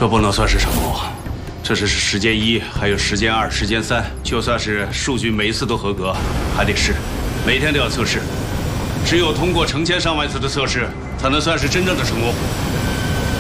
这不能算是成功，这只是时间1，还有时间2、时间3。就算是数据每一次都合格，还得试，每天都要测试。只有通过成千上万次的测试，才能算是真正的成功。